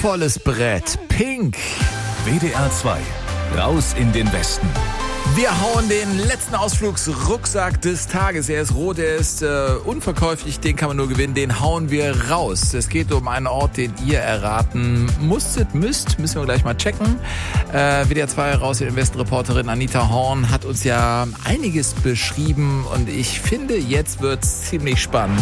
Volles Brett. Pink. WDR 2. Raus in den Westen. Wir hauen den letzten Ausflugsrucksack des Tages. Er ist rot, er ist unverkäuflich, den kann man nur gewinnen. Den hauen wir raus. Es geht um einen Ort, den ihr erraten müssen wir gleich mal checken. WDR 2 Raus in den Westen Reporterin Anita Horn hat uns ja einiges beschrieben und ich finde, jetzt wird's ziemlich spannend.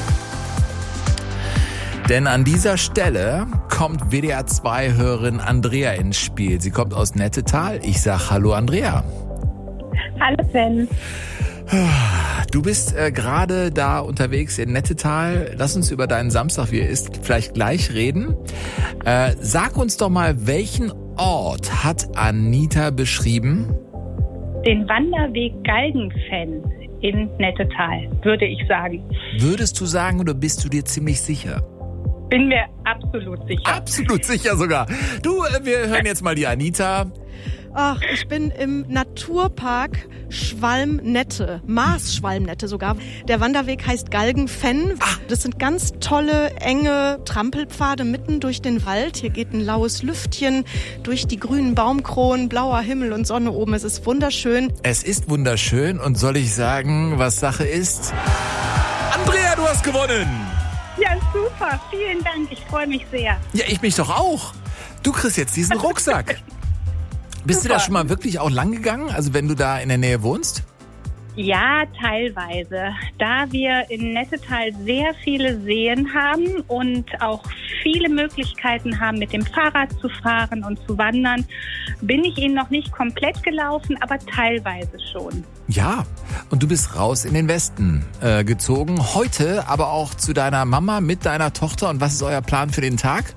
Denn an dieser Stelle kommt WDR 2-Hörerin Andrea ins Spiel. Sie kommt aus Nettetal. Ich sag Hallo Andrea. Hallo Sven. Du bist gerade da unterwegs in Nettetal. Lass uns über deinen Samstag, wie er ist, vielleicht gleich reden. Sag uns doch mal, welchen Ort hat Anita beschrieben? Den Wanderweg Galgenfenn in Nettetal, würde ich sagen. Würdest du sagen oder bist du dir ziemlich sicher? Bin mir absolut sicher. Absolut sicher sogar. Du, wir hören jetzt mal die Anita. Ach, ich bin im Naturpark Schwalmnette, Maas-Schwalmnette sogar. Der Wanderweg heißt Galgenfenn. Das sind ganz tolle, enge Trampelpfade mitten durch den Wald. Hier geht ein laues Lüftchen durch die grünen Baumkronen, blauer Himmel und Sonne oben. Es ist wunderschön. Es ist wunderschön und soll ich sagen, was Sache ist? Andrea, du hast gewonnen! Ja, super. Vielen Dank. Ich freue mich sehr. Ja, ich mich doch auch. Du kriegst jetzt diesen Rucksack. Bist du da schon mal wirklich auch lang gegangen? Also wenn du da in der Nähe wohnst? Ja, teilweise. Da wir in Nettetal sehr viele Seen haben und auch viele Möglichkeiten haben, mit dem Fahrrad zu fahren und zu wandern, bin ich ihn noch nicht komplett gelaufen, aber teilweise schon. Ja, und du bist raus in den Westen gezogen. Heute aber auch zu deiner Mama mit deiner Tochter. Und was ist euer Plan für den Tag?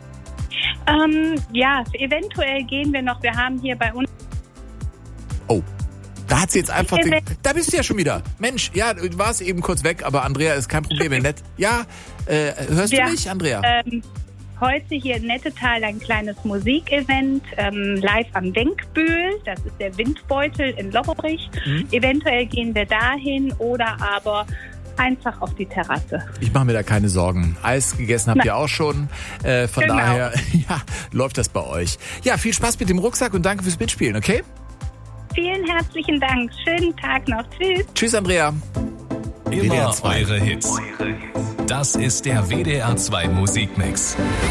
Ja, eventuell gehen wir noch. Wir haben hier bei uns... Oh, da hat sie jetzt einfach... Da bist du ja schon wieder. Mensch, ja, du warst eben kurz weg, aber Andrea ist kein Problem. Nett. Ja, hörst du mich, Andrea? Heute hier in Nettetal ein kleines Musikevent, live am Denkbühl. Das ist der Windbeutel in Lobberich. Eventuell gehen wir dahin oder aber einfach auf die Terrasse. Ich mache mir da keine Sorgen. Eis gegessen habt ihr auch schon. Von Genau. daher ja, läuft das bei euch. Ja, viel Spaß mit dem Rucksack und danke fürs Mitspielen, okay? Vielen herzlichen Dank. Schönen Tag noch. Tschüss. Tschüss, Andrea. Immer eure Hits. Das ist der WDR 2 Musikmix.